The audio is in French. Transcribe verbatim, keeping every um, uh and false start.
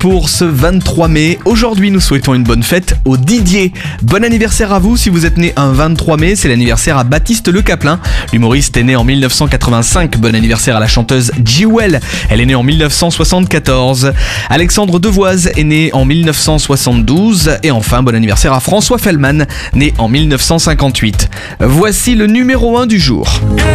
pour ce vingt-trois mai. Aujourd'hui, nous souhaitons une bonne fête au Didier. Bon anniversaire à vous si vous êtes né un vingt-trois mai. C'est l'anniversaire à Baptiste Le Caplin. L'humoriste est né en mille neuf cent quatre-vingt-cinq. Bon anniversaire à la chanteuse Jewel. Elle est née en mille neuf cent soixante-quatorze. Alexandre Devoise est né en mille neuf cent soixante-douze. Et enfin, bon anniversaire à François Fellman, né en mille neuf cent cinquante-huit. Voici le numéro un du jour.